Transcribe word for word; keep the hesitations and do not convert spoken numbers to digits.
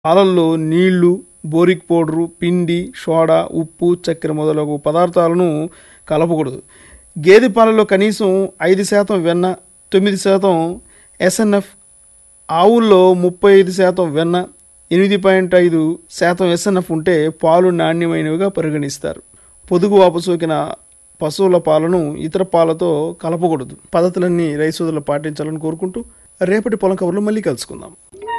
పాలల్లో నీళ్లు, boric powder, పిండి, సోడా, ఉప్పు, చక్కెర మొదలగు పదార్థాలను కలపకూడదు. గేదె పాలలో కనీసం ఐదు శాతం వెన్న, తొమ్మిది శాతం ఎస్ఎన్ఎఫ్, ఆవుల్లో ముప్పై ఐదు శాతం వెన్న, ఎనిమిది పాయింట్ ఐదు శాతం ఎస్ఎన్ఎఫ్ ఉంటే పాలు నాణ్యమైనవిగా పరిగణిస్తారు. పొదుగు వాపు సోకిన పశువుల పాలను ఇతర పాలతో కలపకూడదు. పద్ధతులన్నీ రైతు సోదరులు పాటించాలని కోరుకుంటూ రేపటి పొలం కబుర్లో మళ్ళీ కలుసుకుందాం.